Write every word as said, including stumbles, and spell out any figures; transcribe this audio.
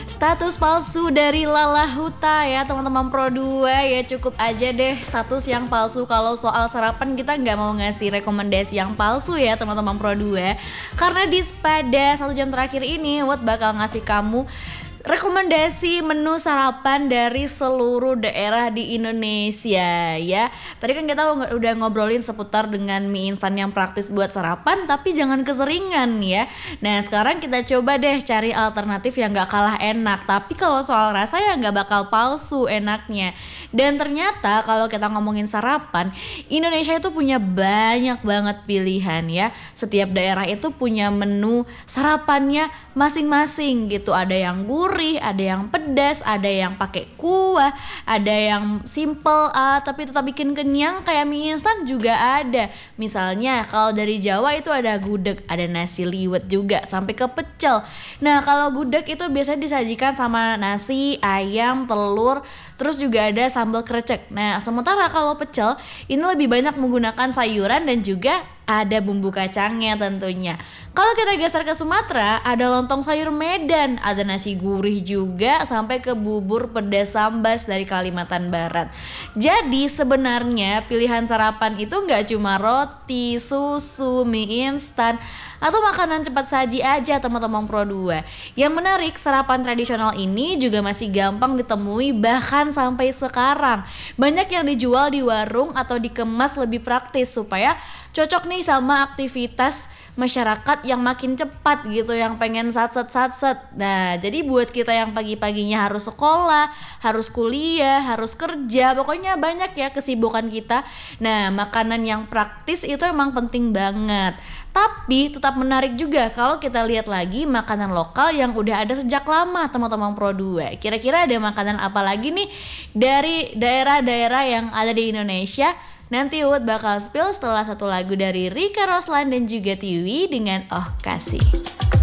Status palsu dari Lala Huta ya teman-teman Pro dua ya, cukup aja deh status yang palsu. Kalau soal sarapan kita nggak mau ngasih rekomendasi yang palsu ya teman-teman Pro dua, karena di pada satu jam terakhir ini Wat bakal ngasih kamu rekomendasi menu sarapan dari seluruh daerah di Indonesia ya. Tadi kan kita udah ngobrolin seputar dengan mie instan yang praktis buat sarapan, tapi jangan keseringan ya. Nah sekarang kita coba deh cari alternatif yang gak kalah enak, tapi kalau soal rasa ya gak bakal palsu enaknya. Dan ternyata kalau kita ngomongin sarapan, Indonesia itu punya banyak banget pilihan ya. Setiap daerah itu punya menu sarapannya masing-masing gitu. Ada yang gurih, ada yang pedas, ada yang pakai kuah, ada yang simple uh, tapi tetap bikin kenyang kayak mie instan juga ada. Misalnya kalau dari Jawa itu ada gudeg, ada nasi liwet juga sampai ke pecel. Nah kalau gudeg itu biasanya disajikan sama nasi, ayam, telur, terus juga ada sambal krecek. Nah sementara kalau pecel ini lebih banyak menggunakan sayuran dan juga ada bumbu kacangnya tentunya. Kalau kita geser ke Sumatera, ada lontong sayur Medan, ada nasi gurih juga, sampai ke bubur pedas sambas dari Kalimantan Barat. Jadi sebenarnya pilihan sarapan itu nggak cuma roti, susu, mie instan, atau makanan cepat saji aja teman-teman Pro dua. Yang menarik, sarapan tradisional ini juga masih gampang ditemui bahkan sampai sekarang. Banyak yang dijual di warung atau dikemas lebih praktis supaya cocok nih sama aktivitas masyarakat yang makin cepat gitu, yang pengen satset-satset. Nah jadi buat kita yang pagi-paginya harus sekolah, harus kuliah, harus kerja, pokoknya banyak ya kesibukan kita. Nah makanan yang praktis itu emang penting banget. Tapi tetap menarik juga kalau kita lihat lagi makanan lokal yang udah ada sejak lama teman-teman Pro dua. Kira-kira ada makanan apa lagi nih dari daerah-daerah yang ada di Indonesia? Nanti Uut bakal spill setelah satu lagu dari Rika Roslan dan juga Tiwi dengan Oh Kasih.